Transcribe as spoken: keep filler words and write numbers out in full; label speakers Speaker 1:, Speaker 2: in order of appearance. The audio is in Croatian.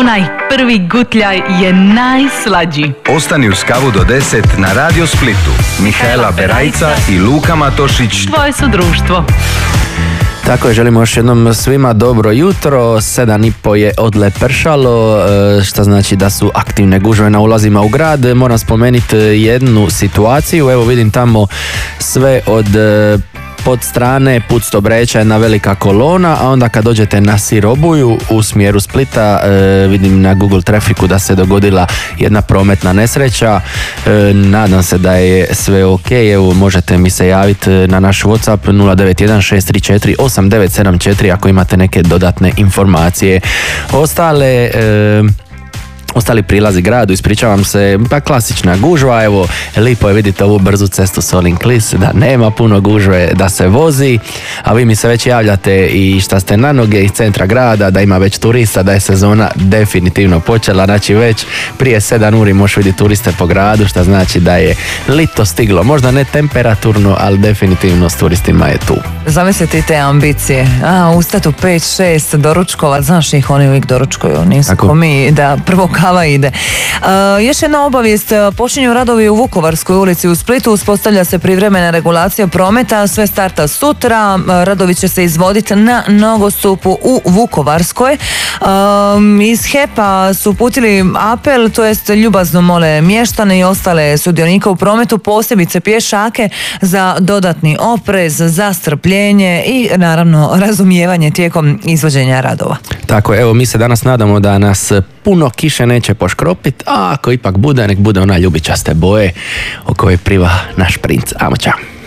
Speaker 1: Onaj prvi gutljaj je najslađi.
Speaker 2: Ostani uz kavu do deset na Radio Splitu. Mihaela Berajca i Luka Matošić.
Speaker 1: Tvoje su društvo.
Speaker 3: Tako je, želimo još jednom svima dobro jutro. Sedam i po je odlepršalo, što znači da su aktivne gužve na ulazima u grad. Moram spomenuti jednu situaciju. Evo vidim tamo sve od pod strane Put Stobreća, jedna velika kolona, a onda kad dođete na Sirobuju u smjeru Splita, e, vidim na Google Trafiku da se dogodila jedna prometna nesreća. E, nadam se da je sve ok. Evo, možete mi se javiti na naš WhatsApp nula devet jedan šest tri četiri osam devet sedam četiri ako imate neke dodatne informacije. Ostale e, Ostali prilazi gradu, ispričavam se, pa klasična gužva, evo, lipo je vidite ovu brzu cestu Solin Klis, da nema puno gužve, da se vozi, a vi mi se već javljate i šta ste na noge iz centra grada, da ima već turista, da je sezona definitivno počela, znači već prije sedam uri možeš vidjeti turiste po gradu, što znači da je lito stiglo, možda ne temperaturno, ali definitivno s turistima je tu.
Speaker 4: Zamislite te ambicije, a, ustati u pet šest, doručkovat, znaš ih, oni uvijek doručkuju, nisu ko mi, da prvo kava ide. Uh, još jedna obavijest, počinju radovi u Vukovarskoj ulici u Splitu, uspostavlja se privremena regulacija prometa, sve starta sutra, radovi će se izvoditi na nogostupu u Vukovarskoj. Um, iz H E P-a su uputili apel, to jest ljubazno mole mještane i ostale sudionike u prometu, posebice pješake, za dodatni oprez, za strpljenje i naravno razumijevanje tijekom izvođenja radova.
Speaker 3: Tako, evo mi se danas nadamo da nas puno kiše neće poškropiti, a ako ipak bude, nek bude ona ljubičaste boje o kojoj priva naš princ. Amo, čao.